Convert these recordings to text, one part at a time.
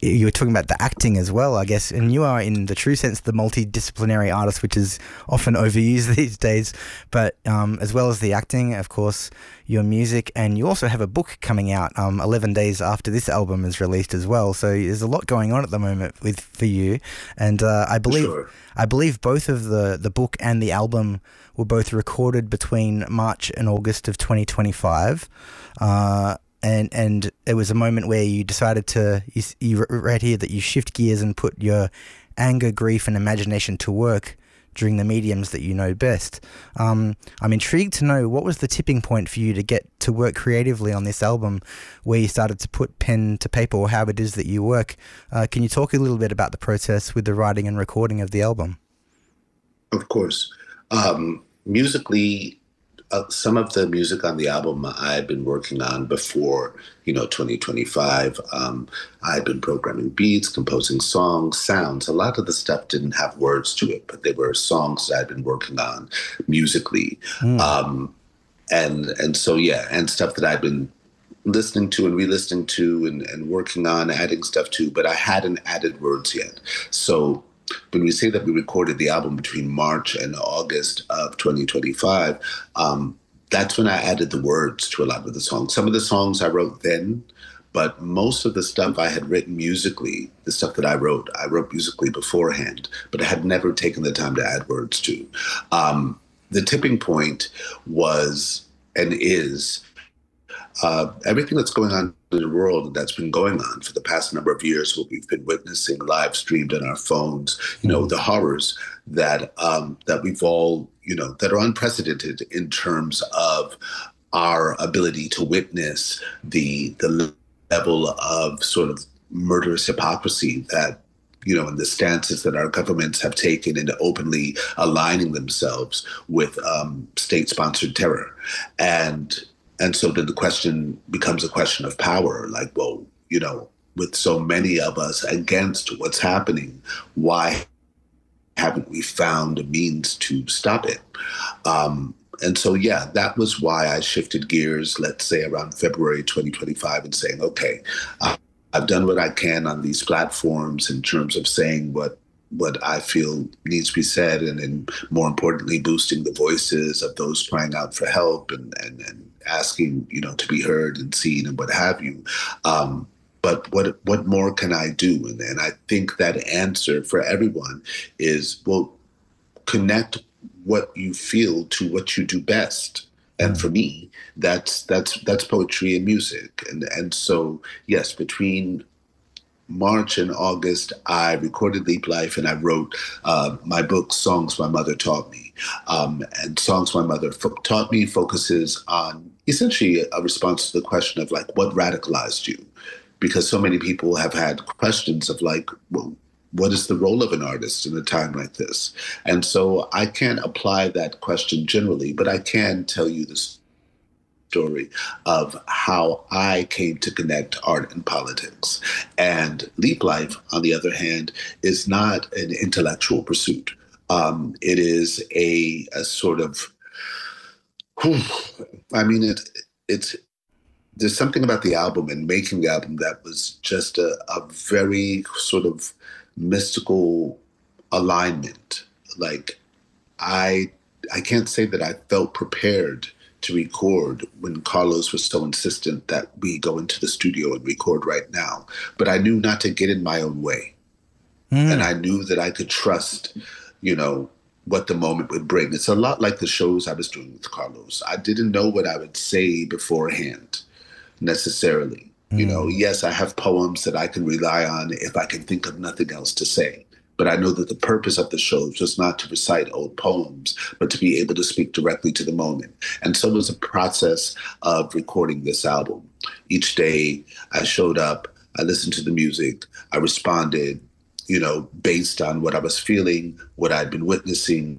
you were talking about the acting as well, I guess, and you are in the true sense the multidisciplinary artist, which is often overused these days, but as well as the acting, of course, your music, and you also have a book coming out 11 days after this album is released as well, so there's a lot going on at the moment for you, and I believe both of the book and the album were both recorded between March and August of 2025. And it was a moment where you decided you read here that you shift gears and put your anger, grief, and imagination to work during the mediums that you know best. I'm intrigued to know, what was the tipping point for you to get to work creatively on this album, where you started to put pen to paper, or how it is that you work? Can you talk a little bit about the process with the writing and recording of the album? Of course. Musically, some of the music on the album I've been working on before, 2025. I've been programming beats, composing songs, sounds. A lot of the stuff didn't have words to it, but they were songs that I'd been working on musically. And so, yeah, and stuff that I've been listening to and re-listening to and working on, adding stuff to, but I hadn't added words yet. So when we say that we recorded the album between March and August of 2025, that's when I added the words to a lot of the songs. Some of the songs I wrote then, but most of the stuff I had written musically, the stuff that I wrote musically beforehand, but I had never taken the time to add words to. The tipping point was and is everything that's going on in the world, that's been going on for the past number of years, what we've been witnessing live streamed on our phones, the horrors that we've all, that are unprecedented in terms of our ability to witness the level of sort of murderous hypocrisy that, and the stances that our governments have taken in openly aligning themselves with state-sponsored terror. And so then the question becomes a question of power, like, well, with so many of us against what's happening, why haven't we found a means to stop it? And so, yeah, that was why I shifted gears, let's say around February 2025, and saying, okay, I've done what I can on these platforms in terms of saying what I feel needs to be said, and more importantly, boosting the voices of those crying out for help and asking, to be heard and seen and what have you. But what more can I do? And I think that answer for everyone is, well, connect what you feel to what you do best. And for me, that's poetry and music. And so, yes, between March and August, I recorded Leap Life, and I wrote my book, Songs My Mother Taught Me. And Songs My Mother Taught Me focuses on essentially a response to the question of, like, what radicalized you? Because so many people have had questions of, like, well, what is the role of an artist in a time like this? And so I can't apply that question generally, but I can tell you the story of how I came to connect art and politics. And Leap Life, on the other hand, is not an intellectual pursuit. It is a sort of, it's there's something about the album and making the album that was just a very sort of mystical alignment. Like, I can't say that I felt prepared to record when Carlos was so insistent that we go into the studio and record right now. But I knew not to get in my own way. And I knew that I could trust, what the moment would bring. It's a lot like the shows I was doing with Carlos. I didn't know what I would say beforehand, necessarily. Yes, I have poems that I can rely on if I can think of nothing else to say. But I know that the purpose of the show is just not to recite old poems, but to be able to speak directly to the moment. And so it was a process of recording this album. Each day I showed up, I listened to the music, I responded, based on what I was feeling, what I'd been witnessing,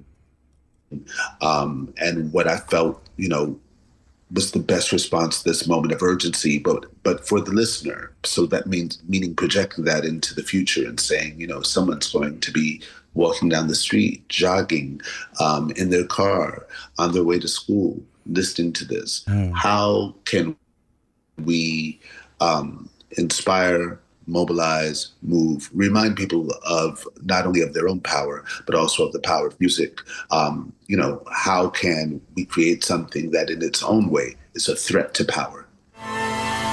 and what I felt, was the best response to this moment of urgency, but for the listener. So that meaning projecting that into the future and saying, someone's going to be walking down the street, jogging, in their car, on their way to school, listening to this. How can we inspire mobilize, move, remind people of not only of their own power, but also of the power of music. How can we create something that in its own way is a threat to power?